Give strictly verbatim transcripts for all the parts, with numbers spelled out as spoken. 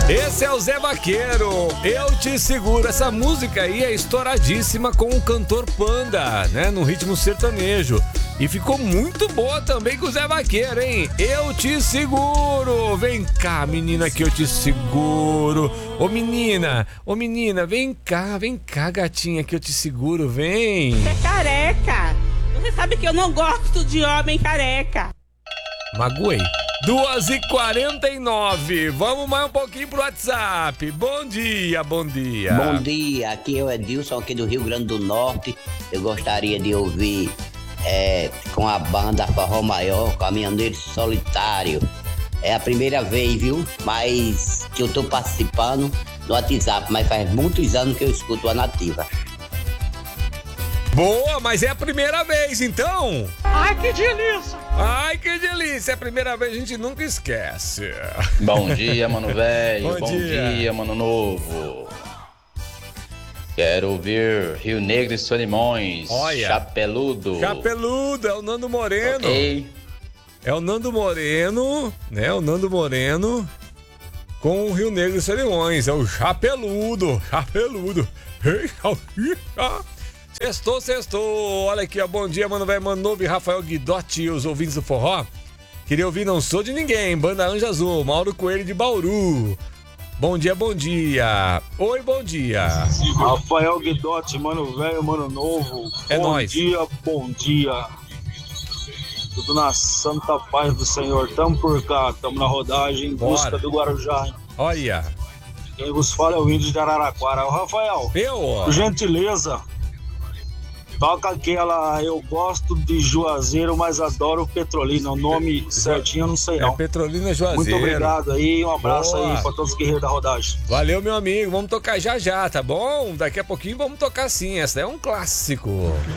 Esse é o Zé Vaqueiro, Eu Te Seguro. Essa música aí é estouradíssima com o cantor Panda, né? No ritmo sertanejo. E ficou muito boa também com o Zé Vaqueiro, hein? Eu Te Seguro. Vem cá, menina, que eu te seguro. Ô menina, ô menina, vem cá, vem cá, gatinha, que eu te seguro, vem. Você é careca. Você sabe que eu não gosto de homem careca. Magoei. duas e quarenta e nove. Vamos mais um pouquinho pro WhatsApp. Bom dia, bom dia. Bom dia, aqui é o Edilson, aqui do Rio Grande do Norte. Eu gostaria de ouvir é, com a banda Forró Maior, Caminhoneiro Solitário. É a primeira vez, viu? Mas que eu tô participando no WhatsApp, mas faz muitos anos que eu escuto a Nativa. Boa, mas é a primeira vez, então. Ai, que delícia. Ai, que delícia. É a primeira vez, a gente nunca esquece. Bom dia, mano velho. Bom Bom dia. dia, mano novo. Quero ouvir Rio Negro e Solimões. Olha. Chapeludo. Chapeludo, é o Nando Moreno. Ok. É o Nando Moreno, né? O Nando Moreno com o Rio Negro e Solimões. É o Chapeludo, Chapeludo. Sextou, sextou. Olha aqui, ó. Bom dia, mano velho, Mano Novo e Rafael Guidotti e os ouvintes do forró. Queria ouvir Não Sou de Ninguém, Banda Anjo Azul, Mauro Coelho de Bauru. Bom dia, bom dia. Oi, bom dia. Rafael Guidotti, mano velho, mano novo. É bom nóis. dia, bom dia. Tudo na santa paz do Senhor. Tamo por cá, tamo na rodagem em Bora. busca do Guarujá. Hein? Olha. Quem vos fala é o índio de Araraquara. Ô, Rafael, Eu, ó. por gentileza, toca aquela Eu Gosto de Juazeiro, mas adoro Petrolina. O nome certinho eu não sei É não. Petrolina Juazeiro. Muito obrigado aí, um abraço Boa. aí pra todos os guerreiros da rodagem. Valeu, meu amigo. Vamos tocar já já, tá bom? Daqui a pouquinho vamos tocar sim. Essa é um clássico.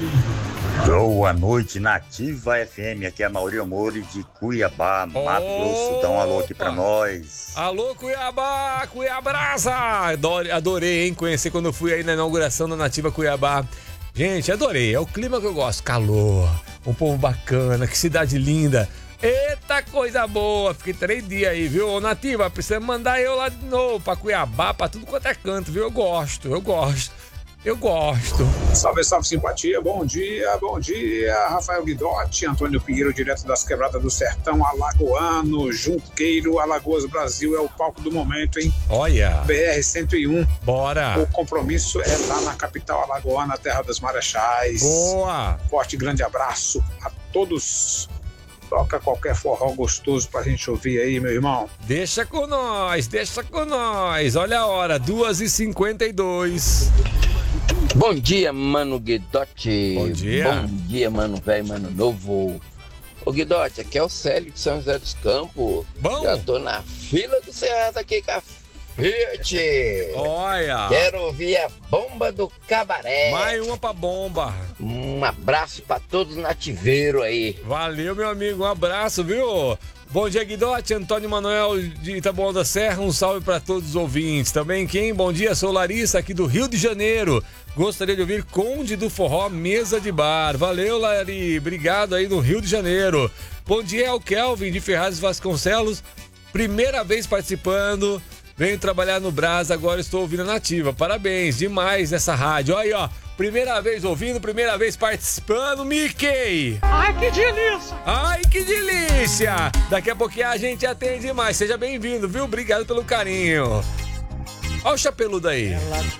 Boa noite, Nativa F M. Aqui é a Maurício Mori de Cuiabá, Mato Grosso. Dá um alô aqui pra nós. Alô, Cuiabá, Cuiabrasa. Adorei, adorei, hein? Conhecer quando eu fui aí na inauguração da Nativa Cuiabá. Gente, adorei. É o clima que eu gosto. Calor, um povo bacana, que cidade linda. Eita, coisa boa. Fiquei três dias aí, viu? Ô, Nativa, precisa mandar eu lá de novo pra Cuiabá, pra tudo quanto é canto, viu? Eu gosto, eu gosto. Eu gosto. Salve, salve, simpatia. Bom dia, bom dia. Rafael Guidotti, Antônio Pinheiro, direto das Quebradas do Sertão, Alagoano, Junqueiro, Alagoas, Brasil. É o palco do momento, hein? Olha. B R cento e um. Bora. O compromisso é lá na capital alagoana, terra dos Marechais. Boa. Forte, grande abraço a todos. Toca qualquer forró gostoso pra gente ouvir aí, meu irmão. Deixa com nós, deixa com nós. Olha a hora, duas e cinquenta e dois. Bom dia, mano Guidotti. Bom dia. Bom dia, mano velho, mano novo. Ô Guidotti, aqui é o Célio de São José dos Campos. Bom. Já tô na fila do Ceasa aqui com a Fiat. Olha. Quero ouvir a bomba do cabaré. Mais uma pra bomba. Um abraço pra todos os nativeiros aí. Valeu, meu amigo, um abraço, viu? Bom dia, Guidotti, Antônio Manuel de Itaboão da Serra, um salve para todos os ouvintes. Também quem? Bom dia, sou Larissa, aqui do Rio de Janeiro. Gostaria de ouvir Conde do Forró, Mesa de Bar. Valeu, Lari, obrigado aí no Rio de Janeiro. Bom dia, é o Kelvin de Ferraz Vasconcelos, primeira vez participando. Venho trabalhar no Brás, agora estou ouvindo a Nativa. Parabéns, demais nessa rádio. Olha aí, ó. Primeira vez ouvindo, primeira vez participando, Mickey! Ai, que delícia! Ai, que delícia! Daqui a pouquinho a gente atende mais. Seja bem-vindo, viu? Obrigado pelo carinho. Olha o chapeludo aí. Ela